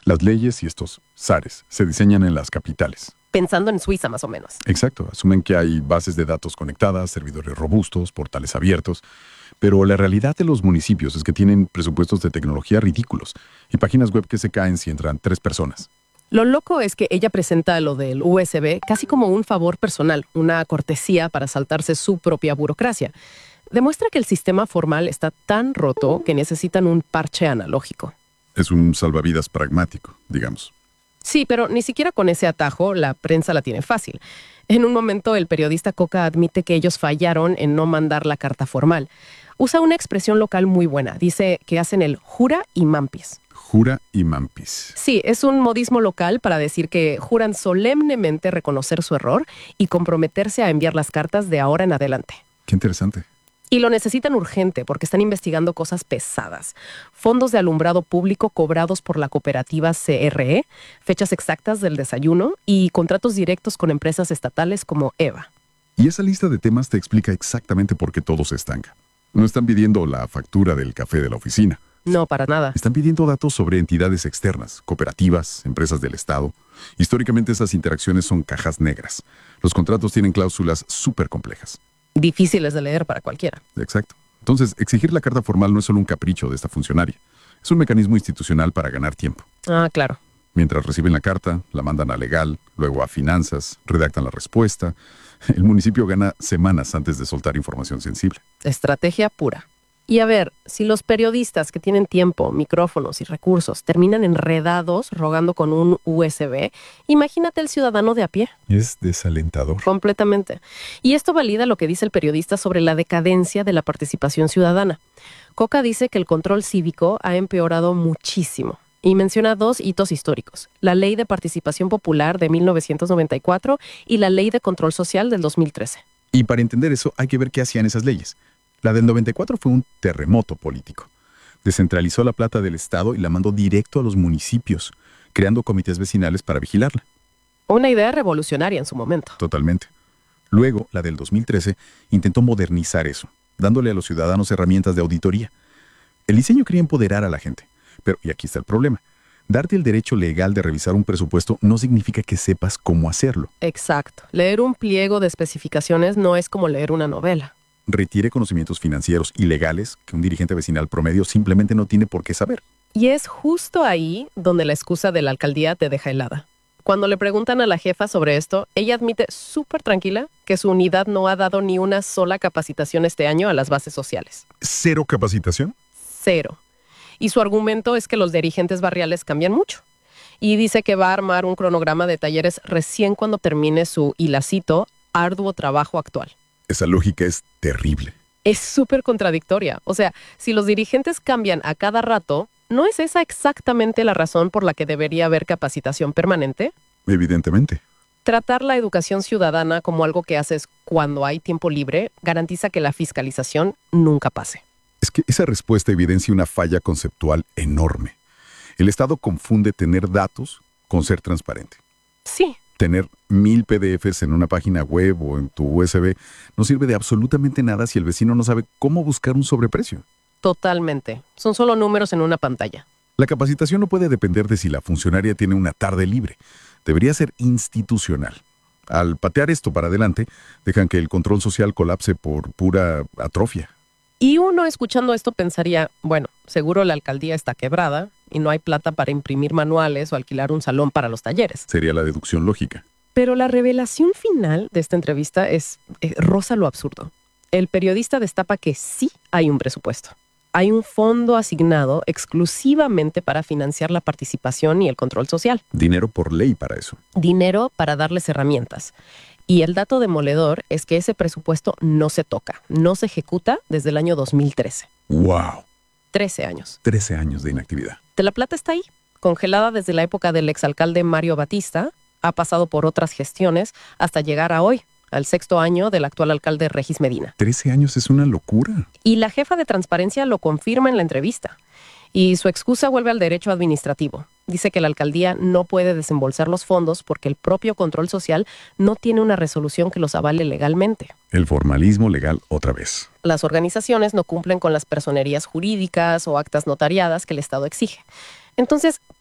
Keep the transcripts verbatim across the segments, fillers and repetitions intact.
Las leyes y estos zares se diseñan en las capitales. Pensando en Suiza, más o menos. Exacto. Asumen que hay bases de datos conectadas, servidores robustos, portales abiertos. Pero la realidad de los municipios es que tienen presupuestos de tecnología ridículos y páginas web que se caen si entran tres personas. Lo loco es que ella presenta lo del U S B casi como un favor personal, una cortesía para saltarse su propia burocracia. Demuestra que el sistema formal está tan roto que necesitan un parche analógico. Es un salvavidas pragmático, digamos. Sí, pero ni siquiera con ese atajo la prensa la tiene fácil. En un momento el periodista Coca admite que ellos fallaron en no mandar la carta formal. Usa una expresión local muy buena. Dice que hacen el jura y mampis. Jura y mampis. Sí, es un modismo local para decir que juran solemnemente reconocer su error y comprometerse a enviar las cartas de ahora en adelante. Qué interesante. Y lo necesitan urgente porque están investigando cosas pesadas. Fondos de alumbrado público cobrados por la cooperativa C R E, fechas exactas del desayuno y contratos directos con empresas estatales como Eva. Y esa lista de temas te explica exactamente por qué todo se estanca. No están pidiendo la factura del café de la oficina. No, para nada. Están pidiendo datos sobre entidades externas, cooperativas, empresas del Estado. Históricamente esas interacciones son cajas negras. Los contratos tienen cláusulas súper complejas. Difíciles de leer para cualquiera. Exacto. Entonces, exigir la carta formal no es solo un capricho de esta funcionaria. Es un mecanismo institucional para ganar tiempo. Ah, claro. Mientras reciben la carta, la mandan a legal, luego a finanzas, redactan la respuesta. El municipio gana semanas antes de soltar información sensible. Estrategia pura. Y a ver, si los periodistas que tienen tiempo, micrófonos y recursos terminan enredados rogando con un U S B, imagínate el ciudadano de a pie. Es desalentador. Completamente. Y esto valida lo que dice el periodista sobre la decadencia de la participación ciudadana. Coca dice que el control cívico ha empeorado muchísimo. Y menciona dos hitos históricos, la Ley de Participación Popular de mil novecientos noventa y cuatro y la Ley de Control Social del dos mil trece. Y para entender eso hay que ver qué hacían esas leyes. La del noventa y cuatro fue un terremoto político. Descentralizó la plata del Estado y la mandó directo a los municipios, creando comités vecinales para vigilarla. Una idea revolucionaria en su momento. Totalmente. Luego, la del dos mil trece intentó modernizar eso, dándole a los ciudadanos herramientas de auditoría. El diseño quería empoderar a la gente. Pero, y aquí está el problema, darte el derecho legal de revisar un presupuesto no significa que sepas cómo hacerlo. Exacto. Leer un pliego de especificaciones no es como leer una novela. Requiere conocimientos financieros y legales que un dirigente vecinal promedio simplemente no tiene por qué saber. Y es justo ahí donde la excusa de la alcaldía te deja helada. Cuando le preguntan a la jefa sobre esto, ella admite súper tranquila que su unidad no ha dado ni una sola capacitación este año a las bases sociales. ¿Cero capacitación? Cero. Y su argumento es que los dirigentes barriales cambian mucho. Y dice que va a armar un cronograma de talleres recién cuando termine su, y la cito, arduo trabajo actual. Esa lógica es terrible. Es súper contradictoria. O sea, si los dirigentes cambian a cada rato, ¿no es esa exactamente la razón por la que debería haber capacitación permanente? Evidentemente. Tratar la educación ciudadana como algo que haces cuando hay tiempo libre garantiza que la fiscalización nunca pase. Es que esa respuesta evidencia una falla conceptual enorme. El Estado confunde tener datos con ser transparente. Sí. Tener mil P D Efes en una página web o en tu U S B no sirve de absolutamente nada si el vecino no sabe cómo buscar un sobreprecio. Totalmente. Son solo números en una pantalla. La capacitación no puede depender de si la funcionaria tiene una tarde libre. Debería ser institucional. Al patear esto para adelante, dejan que el control social colapse por pura atrofia. Y uno escuchando esto pensaría, bueno, seguro la alcaldía está quebrada y no hay plata para imprimir manuales o alquilar un salón para los talleres. Sería la deducción lógica. Pero la revelación final de esta entrevista es eh, roza lo absurdo. El periodista destapa que sí hay un presupuesto. Hay un fondo asignado exclusivamente para financiar la participación y el control social. Dinero por ley para eso. Dinero para darles herramientas. Y el dato demoledor es que ese presupuesto no se toca, no se ejecuta desde el año dos mil trece. ¡Wow! trece años. trece años de inactividad. De la plata está ahí, congelada desde la época del exalcalde Mario Batista, ha pasado por otras gestiones hasta llegar a hoy, al sexto año del actual alcalde Regis Medina. trece años es una locura. Y la jefa de Transparencia lo confirma en la entrevista. Y su excusa vuelve al derecho administrativo. Dice que la alcaldía no puede desembolsar los fondos porque el propio control social no tiene una resolución que los avale legalmente. El formalismo legal otra vez. Las organizaciones no cumplen con las personerías jurídicas o actas notariadas que el Estado exige. Entonces,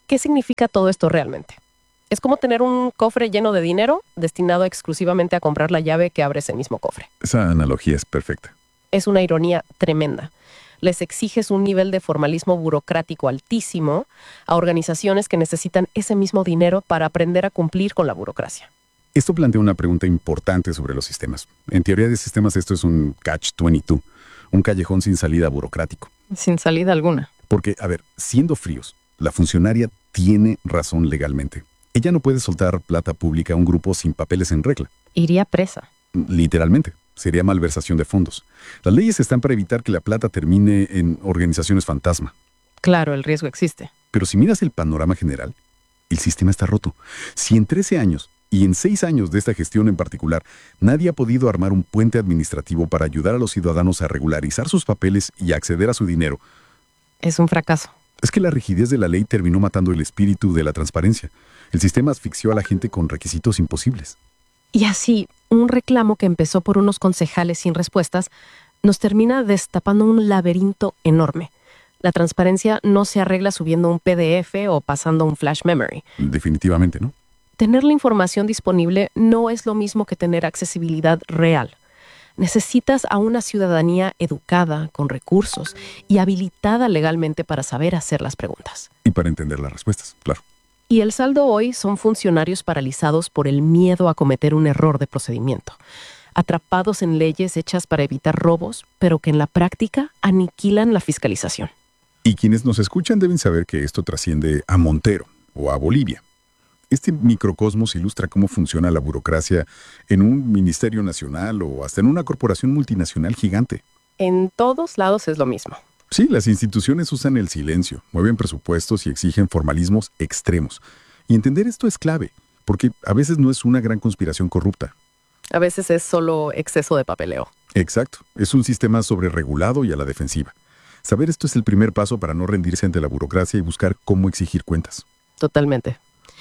¿qué significa todo esto realmente? Es como tener un cofre lleno de dinero destinado exclusivamente a comprar la llave que abre ese mismo cofre. Esa analogía es perfecta. Es una ironía tremenda. Les exiges un nivel de formalismo burocrático altísimo a organizaciones que necesitan ese mismo dinero para aprender a cumplir con la burocracia. Esto plantea una pregunta importante sobre los sistemas. En teoría de sistemas esto es un catch veintidós, un callejón sin salida burocrático. Sin salida alguna. Porque, a ver, siendo fríos, la funcionaria tiene razón legalmente. Ella no puede soltar plata pública a un grupo sin papeles en regla. Iría presa. Literalmente. Sería malversación de fondos. Las leyes están para evitar que la plata termine en organizaciones fantasma. Claro, el riesgo existe. Pero si miras el panorama general, el sistema está roto. Si en trece años, y en seis años de esta gestión en particular, nadie ha podido armar un puente administrativo para ayudar a los ciudadanos a regularizar sus papeles y a acceder a su dinero, es un fracaso. Es que la rigidez de la ley terminó matando el espíritu de la transparencia. El sistema asfixió a la gente con requisitos imposibles. Y así, un reclamo que empezó por unos concejales sin respuestas nos termina destapando un laberinto enorme. La transparencia no se arregla subiendo un P D F o pasando un flash memory. Definitivamente, ¿no? Tener la información disponible no es lo mismo que tener accesibilidad real. Necesitas a una ciudadanía educada, con recursos y habilitada legalmente para saber hacer las preguntas. Y para entender las respuestas, claro. Y el saldo hoy son funcionarios paralizados por el miedo a cometer un error de procedimiento, atrapados en leyes hechas para evitar robos, pero que en la práctica aniquilan la fiscalización. Y quienes nos escuchan deben saber que esto trasciende a Montero o a Bolivia. Este microcosmos ilustra cómo funciona la burocracia en un ministerio nacional o hasta en una corporación multinacional gigante. En todos lados es lo mismo. Sí, las instituciones usan el silencio, mueven presupuestos y exigen formalismos extremos. Y entender esto es clave, porque a veces no es una gran conspiración corrupta. A veces es solo exceso de papeleo. Exacto, es un sistema sobreregulado y a la defensiva. Saber esto es el primer paso para no rendirse ante la burocracia y buscar cómo exigir cuentas. Totalmente.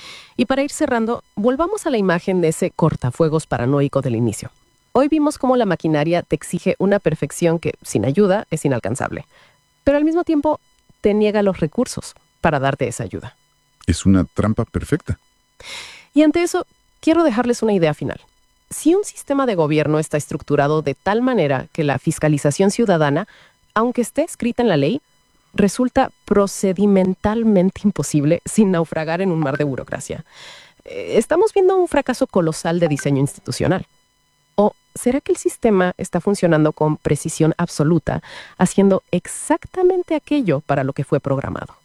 Y para ir cerrando, volvamos a la imagen de ese cortafuegos paranoico del inicio. Hoy vimos cómo la maquinaria te exige una perfección que, sin ayuda, es inalcanzable. Pero al mismo tiempo, te niega los recursos para darte esa ayuda. Es una trampa perfecta. Y ante eso, quiero dejarles una idea final. Si un sistema de gobierno está estructurado de tal manera que la fiscalización ciudadana, aunque esté escrita en la ley, resulta procedimentalmente imposible sin naufragar en un mar de burocracia, estamos viendo un fracaso colosal de diseño institucional. ¿O será que el sistema está funcionando con precisión absoluta, haciendo exactamente aquello para lo que fue programado?